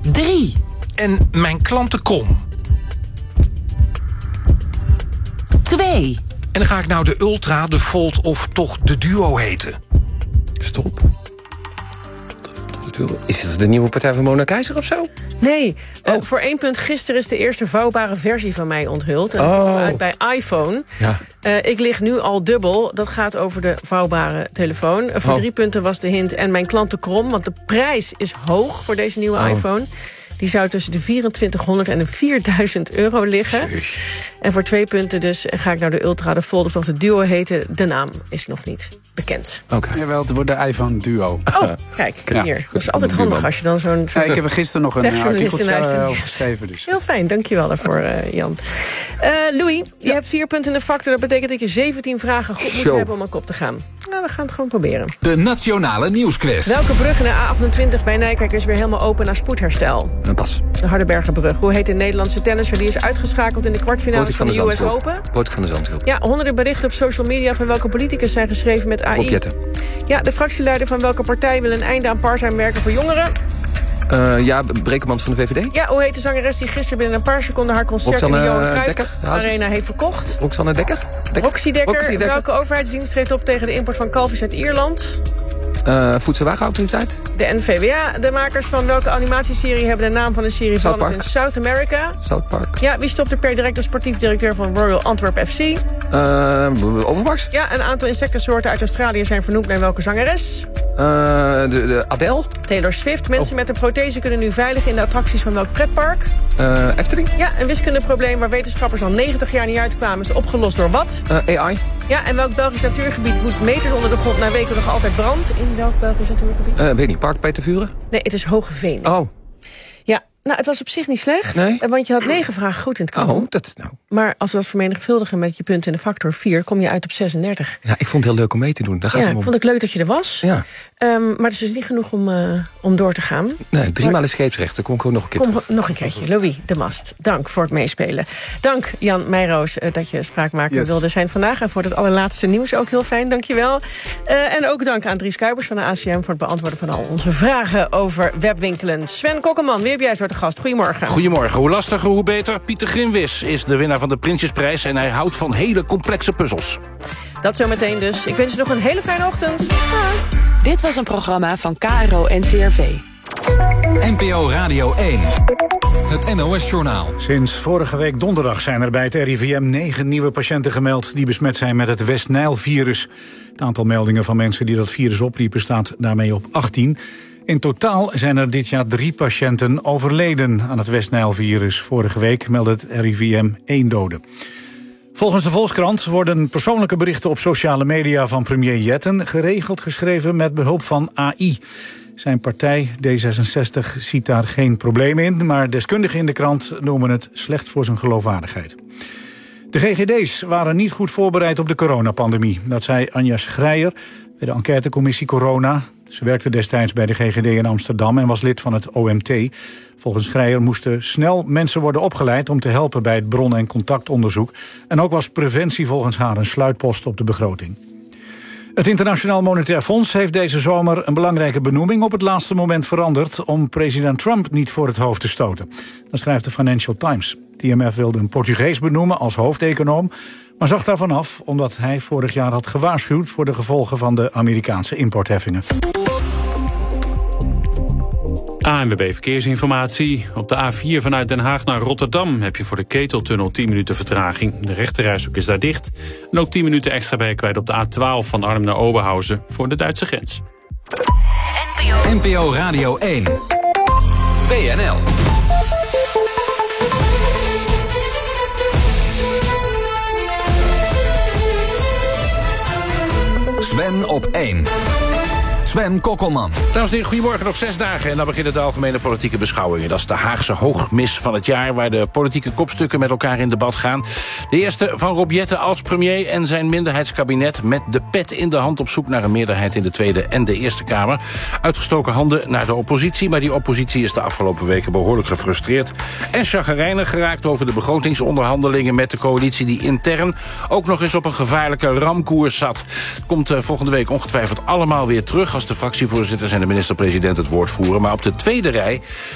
3. En mijn klanten krom. 2. En dan ga ik nou de Ultra, de Fold of toch de Duo heten. Stop. Is het de nieuwe partij van Mona Keizer of zo? Nee, voor 1 punt. Gisteren is de eerste vouwbare versie van mij onthuld. En uit bij iPhone. Ja. Ik lig nu al dubbel. Dat gaat over de vouwbare telefoon. Voor 3 punten was de hint en mijn klanten krom. Want de prijs is hoog voor deze nieuwe iPhone. Die zou tussen de 2400 en de 4000 euro liggen. En voor 2 punten dus ga ik naar de Ultra, de Fold of nog de Duo heten. De naam is nog niet bekend. Jawel, het wordt de iPhone Duo. Oh, kijk, hier. Dat is altijd handig als je dan zo'n ik heb er gisteren nog een artikeltje over geschreven. Dus. Heel fijn, dankjewel daarvoor, Jan. Louis, je hebt 4 punten in de factor. Dat betekent dat je 17 vragen goed moet hebben om aan kop te gaan. Nou, we gaan het gewoon proberen. De Nationale Nieuwsquiz. Welke brug in de A28 bij Nijkerk is weer helemaal open naar spoedherstel? Pas. De Hardenbergerbrug. Hoe heet de Nederlandse tennisser die is uitgeschakeld in de kwartfinale van de US Open? Botik van de Zandschulp. Ja, honderden berichten op social media van welke politicus zijn geschreven met AI. Rob Jetten. Ja, de fractieleider van welke partij wil een einde aan parttime werken voor jongeren? Brekemans van de VVD. Ja, hoe heet de zangeres die gisteren binnen een paar seconden haar concert in de Johan Cruijff Arena heeft verkocht? Roxanne Dekker. Roxy Dekker. Welke overheidsdienst treedt op tegen de import van kalfjes uit Ierland? Voedsel- en Warenautoriteit. De NVWA. De makers van welke animatieserie hebben de naam van een serie van in South America? South Park. Ja, wie stopte per direct als sportief directeur van Royal Antwerp FC? Overmars. Ja, een aantal insectensoorten uit Australië zijn vernoemd naar welke zangeres? De Adele. Taylor Swift. Mensen met een prothese kunnen nu veilig in de attracties van welk pretpark? Efteling. Ja, een wiskundeprobleem waar wetenschappers al 90 jaar niet uitkwamen is opgelost door wat? AI. Ja, en welk Belgisch natuurgebied woedt meters onder de grond na weken nog altijd brand? In welk Belgisch natuurgebied? Weet niet, Park Peter Vuren? Nee, het is Hogeveen. Oh. Ja, nou, het was op zich niet slecht. Nee? Want je had 9 vragen goed in het kanon. Oh, dat nou. Maar als we dat vermenigvuldigen met je punten in de factor 4... kom je uit op 36. Ja, ik vond het heel leuk om mee te doen. Daar gaat ik vond het leuk dat je er was. Ja. Maar het is dus niet genoeg om door te gaan. Nee, 3 maal een scheepsrecht. Dan kom ik ook nog een keer terug. Nog een keertje. Louis de Mast, dank voor het meespelen. Dank Jan Meijroos dat je spraakmaker wilde zijn vandaag. En voor het allerlaatste nieuws ook heel fijn, dankjewel. En ook dank aan Dries Kuipers van de ACM... voor het beantwoorden van al onze vragen over webwinkelen. Sven Kokkelman, wie heb jij zo te gast? Goedemorgen. Goedemorgen. Hoe lastiger, hoe beter. Pieter Grimwis is de winnaar van de Prinsjesprijs... en hij houdt van hele complexe puzzels. Dat zometeen dus. Ik wens je nog een hele fijne ochtend. Dit was een programma van KRO-NCRV. NPO Radio 1. Het NOS-journaal. Sinds vorige week donderdag zijn er bij het RIVM 9 nieuwe patiënten gemeld... die besmet zijn met het West-Nijl-virus. Het aantal meldingen van mensen die dat virus opliepen staat daarmee op 18... In totaal zijn er dit jaar 3 patiënten overleden aan het West-Nijl-virus. Vorige week meldde het RIVM 1 dode. Volgens de Volkskrant worden persoonlijke berichten op sociale media van premier Jetten geregeld geschreven met behulp van AI. Zijn partij D66 ziet daar geen probleem in, maar deskundigen in de krant noemen het slecht voor zijn geloofwaardigheid. De GGD's waren niet goed voorbereid op de coronapandemie. Dat zei Anja Schreier bij de enquêtecommissie Corona. Ze werkte destijds bij de GGD in Amsterdam en was lid van het OMT. Volgens Schreier moesten snel mensen worden opgeleid om te helpen bij het bron- en contactonderzoek. En ook was preventie volgens haar een sluitpost op de begroting. Het Internationaal Monetair Fonds heeft deze zomer een belangrijke benoeming op het laatste moment veranderd om president Trump niet voor het hoofd te stoten. Dat schrijft de Financial Times. Het IMF wilde een Portugees benoemen als hoofdeconoom, maar zag daarvan af omdat hij vorig jaar had gewaarschuwd voor de gevolgen van de Amerikaanse importheffingen. ANWB Verkeersinformatie. Op de A4 vanuit Den Haag naar Rotterdam heb je voor de Keteltunnel 10 minuten vertraging. De rechterrijstrook is daar dicht. En ook 10 minuten extra ben je kwijt op de A12 van Arnhem naar Oberhausen voor de Duitse grens. NPO Radio 1. WNL. Sven op 1. Sven Kokkelman. Dames en heren, goedemorgen. Nog 6 dagen en dan beginnen de algemene politieke beschouwingen. Dat is de Haagse hoogmis van het jaar, waar de politieke kopstukken met elkaar in debat gaan. De eerste van Rob Jetten als premier en zijn minderheidskabinet met de pet in de hand op zoek naar een meerderheid in de Tweede en de Eerste Kamer. Uitgestoken handen naar de oppositie, maar die oppositie is de afgelopen weken behoorlijk gefrustreerd en chagrijnig geraakt over de begrotingsonderhandelingen met de coalitie die intern ook nog eens op een gevaarlijke ramkoers zat. Het komt volgende week ongetwijfeld allemaal weer terug als de fractievoorzitters en de minister-president het woord voeren. Maar op de tweede rij